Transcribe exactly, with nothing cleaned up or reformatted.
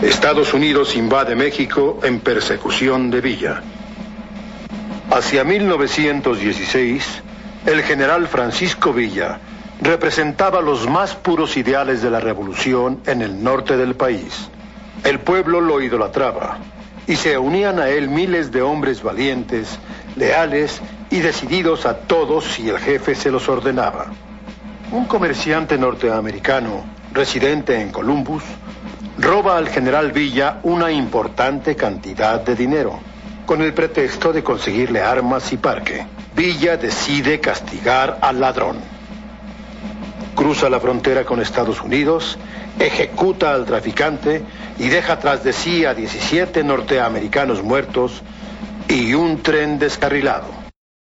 Estados Unidos invade México en persecución de Villa. Hacia mil novecientos dieciséis, el general Francisco Villa representaba los más puros ideales de la revolución en el norte del país. El pueblo lo idolatraba y se unían a él miles de hombres valientes, leales y decididos a todos si el jefe se los ordenaba. Un comerciante norteamericano, residente en Columbus, roba al general Villa una importante cantidad de dinero, con el pretexto de conseguirle armas y parque. Villa decide castigar al ladrón. Cruza la frontera con Estados Unidos, ejecuta al traficante y deja tras de sí a diecisiete norteamericanos muertos y un tren descarrilado.